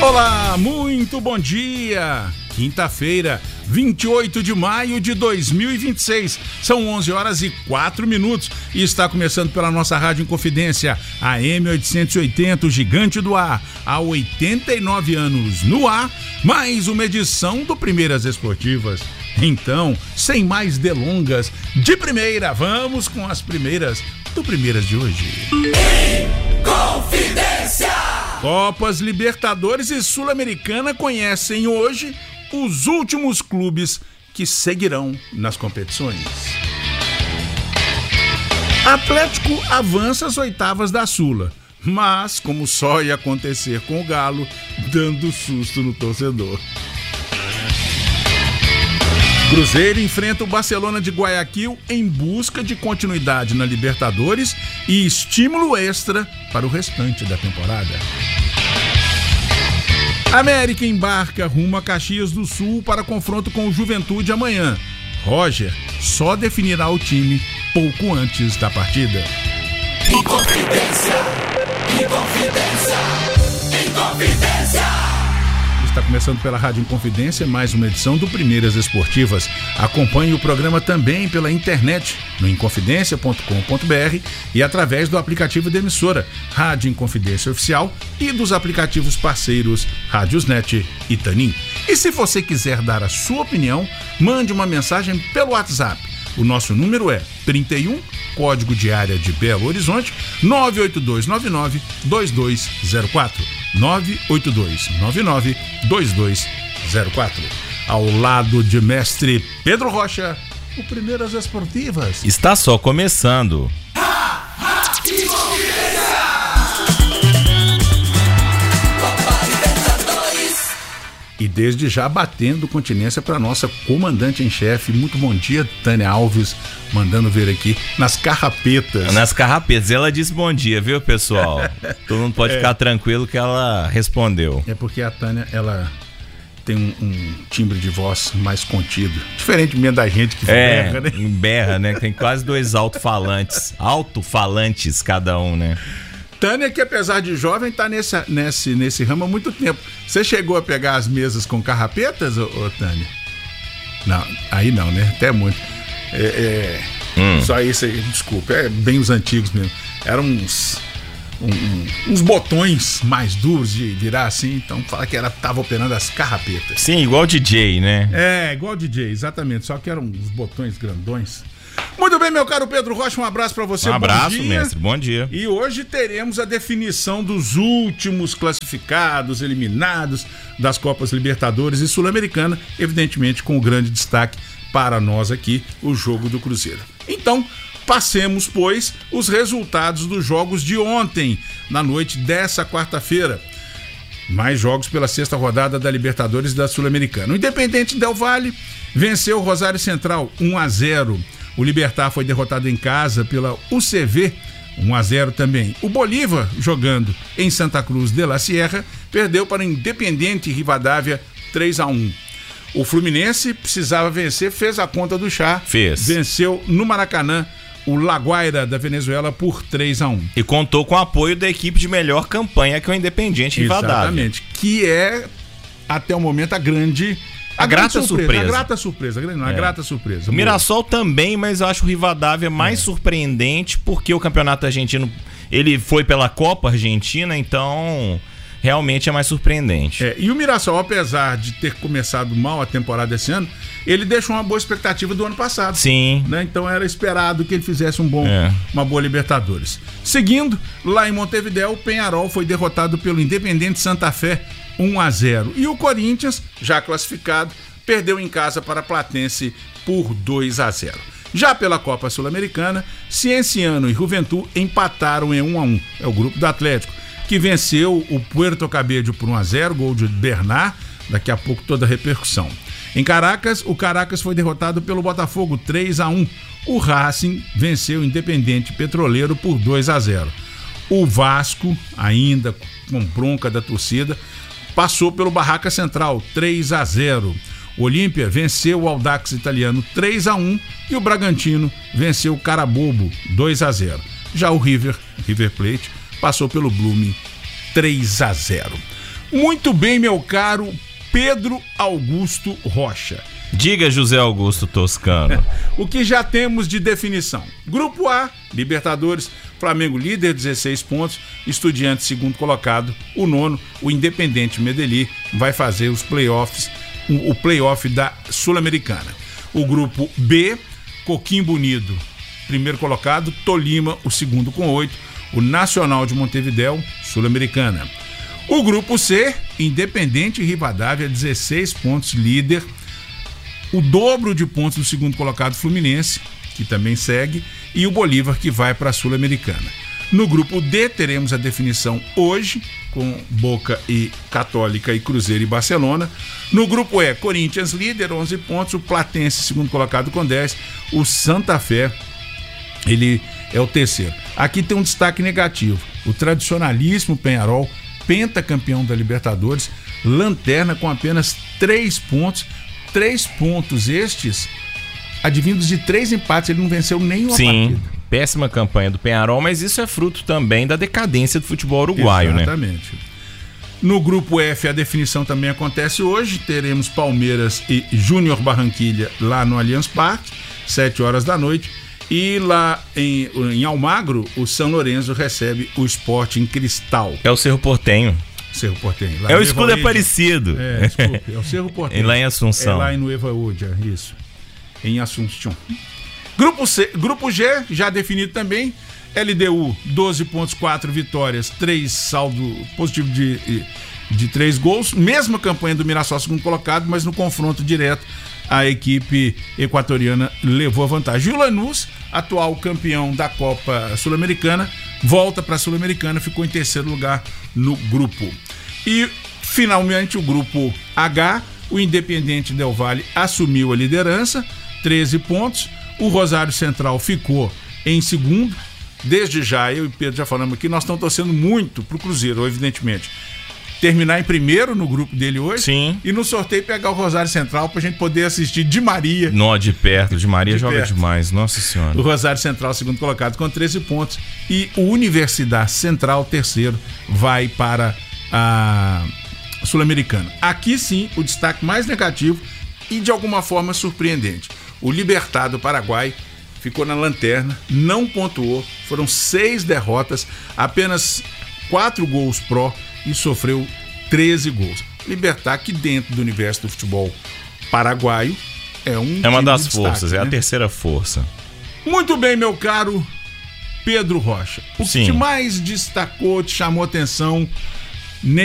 Olá, muito bom dia! Quinta-feira, 28 de maio de 2026. São 11 horas e 4 minutos e está começando pela nossa Rádio Inconfidência, AM 880, o gigante do ar, há 89 anos no ar, mais uma edição do Primeiras Esportivas. Então, sem mais delongas, de primeira, vamos com as primeiras do Primeiras de hoje. Inconfidência! Copas Libertadores e Sul-Americana conhecem hoje os últimos clubes que seguirão nas competições. Atlético avança às oitavas da Sula, mas como só ia acontecer com o Galo, dando susto no torcedor. Cruzeiro enfrenta o Barcelona de Guayaquil em busca de continuidade na Libertadores e estímulo extra para o restante da temporada. América embarca rumo a Caxias do Sul para confronto com o Juventude amanhã. Roger só definirá o time pouco antes da partida. Inconfidência! Inconfidência! Inconfidência! Está começando pela Rádio Inconfidência, mais uma edição do Primeiras Esportivas. Acompanhe o programa também pela internet, no inconfidencia.com.br e através do aplicativo da emissora Rádio Inconfidência Oficial e dos aplicativos parceiros Rádiosnet e Tanin. E se você quiser dar a sua opinião, mande uma mensagem pelo WhatsApp. O nosso número é 31, código de área de Belo Horizonte, 98299-2204. 98299-2204. Ao lado de mestre Pedro Rocha, o Primeiras Esportivas está só começando. E desde já batendo continência para nossa comandante em chefe. Muito bom dia, Tânia Alves, mandando ver aqui nas carrapetas. Nas carrapetas, ela disse bom dia, viu, pessoal? Todo mundo pode ficar tranquilo que ela respondeu. É porque a Tânia, ela tem um timbre de voz mais contido, diferentemente da gente que berra, né? Berra, né? Tem quase dois alto-falantes cada um, né? Tânia, que apesar de jovem, está nesse ramo há muito tempo. Você chegou a pegar as mesas com carrapetas, ô Tânia? Não, aí não, né? Até muito. Só isso aí, desculpa, é bem os antigos mesmo. Eram uns botões mais duros de virar assim, então fala que tava operando as carrapetas. Sim, igual DJ, né? Igual DJ, exatamente, só que eram uns botões grandões. Muito bem, meu caro Pedro Rocha, um abraço para você. Um abraço, mestre, bom dia. E hoje teremos a definição dos últimos classificados, eliminados das Copas Libertadores e Sul-Americana, evidentemente com o grande destaque para nós aqui, o jogo do Cruzeiro. Então, passemos, pois, os resultados dos jogos de ontem, na noite dessa quarta-feira. Mais jogos pela sexta rodada da Libertadores e da Sul-Americana. O Independente Del Valle venceu o Rosário Central 1-0. O Libertad foi derrotado em casa pela UCV, 1-0 também. O Bolívar, jogando em Santa Cruz de la Sierra, perdeu para o Independiente Rivadavia 3-1. O Fluminense precisava vencer, fez a conta do chá. Venceu no Maracanã o La Guaira da Venezuela por 3-1. E contou com o apoio da equipe de melhor campanha, que é o Independiente Rivadavia. Exatamente, que é, até o momento, a grata surpresa. O Mirassol também, mas eu acho o Rivadavia mais surpreendente, porque o campeonato argentino, ele foi pela Copa Argentina, então realmente é mais surpreendente. E o Mirassol, apesar de ter começado mal a temporada esse ano, ele deixou uma boa expectativa do ano passado. Sim. Né? Então era esperado que ele fizesse uma boa Libertadores. Seguindo, lá em Montevidéu, o Peñarol foi derrotado pelo Independiente Santa Fé 1-0. E o Corinthians, já classificado, perdeu em casa para a Platense por 2-0. Já pela Copa Sul-Americana, Cienciano e Juventud empataram em 1-1. É o grupo do Atlético, que venceu o Puerto Cabello por 1-0, gol de Bernard. Daqui a pouco toda a repercussão. Em Caracas, o Caracas foi derrotado pelo Botafogo 3-1. O Racing venceu o Independiente Petroleiro por 2-0. O Vasco, ainda com bronca da torcida, passou pelo Barraca Central 3-0. O Olímpia venceu o Audax Italiano 3-1 e o Bragantino venceu o Carabobo 2-0. Já o River Plate, passou pelo Blooming 3-0. Muito bem, meu caro Pedro Augusto Rocha. Diga, José Augusto Toscano. O que já temos de definição? Grupo A, Libertadores, Flamengo líder, 16 pontos, Estudiantes segundo colocado, o nono, o Independente Medellín, vai fazer os playoffs, o playoff da Sul-Americana. O grupo B, Coquimbo Unido, primeiro colocado, Tolima, o segundo com 8, o Nacional de Montevidéu, Sul-Americana. O grupo C, Independente Rivadavia, 16 pontos, líder, o dobro de pontos do segundo colocado Fluminense, que também segue, e o Bolívar, que vai para a Sul-Americana. No grupo D, teremos a definição hoje, com Boca e Católica e Cruzeiro e Barcelona. No grupo E, Corinthians líder, 11 pontos, o Platense segundo colocado com 10, o Santa Fé, ele é o terceiro. Aqui tem um destaque negativo, o tradicionalíssimo Peñarol, pentacampeão da Libertadores, lanterna com apenas 3 pontos, 3 pontos estes advindos de 3 empates, ele não venceu nenhuma partida. Péssima campanha do Peñarol, mas isso é fruto também da decadência do futebol uruguaio, Exatamente. No grupo F, a definição também acontece hoje, teremos Palmeiras e Júnior Barranquilla lá no Allianz Parque, 7 horas da noite, e lá em Almagro, o São Lourenço recebe o Sporting Cristal. É o Cerro Porteño. Cerro Porteño. Lá o escudo é parecido. Desculpe, é o Cerro Porteño. Lá em Assunção. É lá em Nueva Udia, isso. Em Assunção. Grupo G, já definido também. LDU, 12 pontos, 4 vitórias, 3 saldo positivo de 3 gols. Mesma campanha do Mirassol, segundo colocado, mas no confronto direto, a equipe equatoriana levou a vantagem. E o Lanús, atual campeão da Copa Sul-Americana, volta para a Sul-Americana, ficou em terceiro lugar no grupo. E, finalmente, o grupo H, o Independiente Del Valle assumiu a liderança, 13 pontos. O Rosário Central ficou em segundo. Desde já, eu e Pedro já falamos aqui, nós estamos torcendo muito pro Cruzeiro, evidentemente. Terminar em primeiro no grupo dele hoje. Sim. E no sorteio pegar o Rosário Central pra gente poder assistir Di Maria. De perto. Di Maria joga demais, nossa senhora. O Rosário Central, segundo colocado, com 13 pontos. E o Universidade Central, terceiro, vai para a Sul-Americana. Aqui sim, o destaque mais negativo e de alguma forma surpreendente. O Libertad do Paraguai ficou na lanterna, não pontuou, foram 6 derrotas, apenas 4 gols pró e sofreu 13 gols. Libertad, que dentro do universo do futebol paraguaio é uma das forças, né? É a terceira força. Muito bem, meu caro Pedro Rocha. O que te mais destacou, te chamou atenção